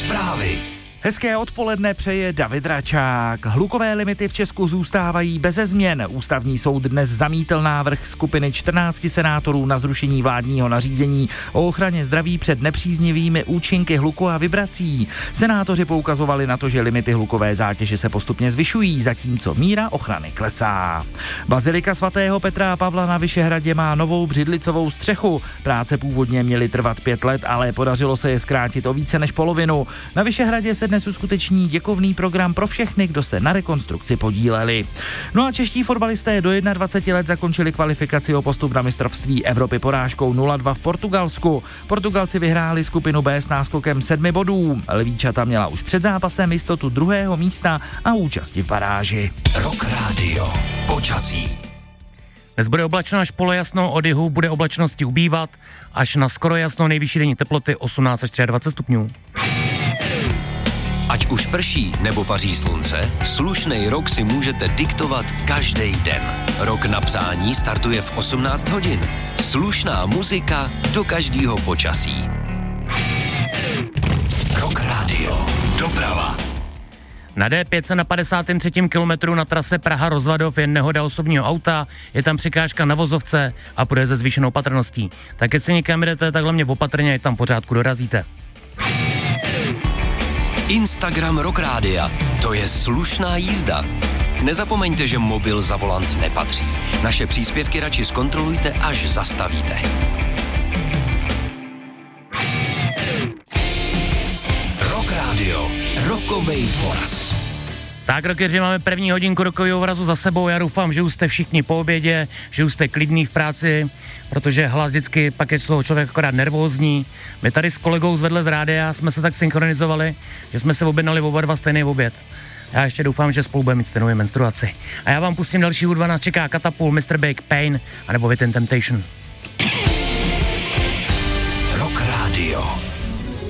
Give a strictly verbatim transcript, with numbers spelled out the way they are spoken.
Zprávy. Hezké odpoledne přeje David Račák. Hlukové limity v Česku zůstávají beze změn. Ústavní soud dnes zamítl návrh skupiny čtrnácti senátorů na zrušení vládního nařízení o ochraně zdraví před nepříznivými účinky hluku a vibrací. Senátoři poukazovali na to, že limity hlukové zátěže se postupně zvyšují, zatímco míra ochrany klesá. Bazilika svatého Petra a Pavla na Vyšehradě má novou břidlicovou střechu. Práce původně měly trvat pět let, ale podařilo se je zkrátit o více než polovinu. Na Vyšehradě se dnes uskuteční děkovný program pro všechny, kdo se na rekonstrukci podíleli. No a čeští fotbalisté do dvaceti jedna let zakončili kvalifikaci o postup na mistrovství Evropy porážkou nula dva v Portugalsku. Portugalci vyhráli skupinu B s náskokem sedmi bodů. Lvíčata měla už před zápasem jistotu druhého místa a účasti v baráži. Rock Radio. Počasí. Dnes bude oblačno až polojasno, od jihu bude oblačnosti ubývat, až na skoro jasno nejvyšší denní teploty osmnáct až dvacet tři stupňů. Ať už prší nebo paří slunce, slušnej rok si můžete diktovat každý den. Rok na přání startuje v osmnáct hodin. Slušná muzika do každého počasí. Rock Radio. Doprava. Na D pět se na padesátém třetím kilometru na trase Praha-Rozvadov je nehoda osobního auta, je tam překážka na vozovce a půjde se zvýšenou patrností. Tak jestli někam jdete, tak hlavně opatrně, je tam pořádku dorazíte. Instagram Rock Rádia. To je slušná jízda. Nezapomeňte, že mobil za volant nepatří. Naše příspěvky radši zkontrolujte, až zastavíte. Rock Radio. Rokovej voraz. Tak, rockeři, máme první hodinku rokového vorazu za sebou. Já doufám, že už jste všichni po obědě, že už jste klidný v práci, protože hlas vždycky pak je z toho člověk akorát nervózní. My tady s kolegou zvedle z rádia jsme se tak synchronizovali, že jsme se objednali oba dva stejný oběd. Já ještě doufám, že spolu budeme mít stejnou menstruaci. A já vám pustím další hudba, nás čeká Katapult, mister Big Pain, anebo Within Temptation. Rock Radio.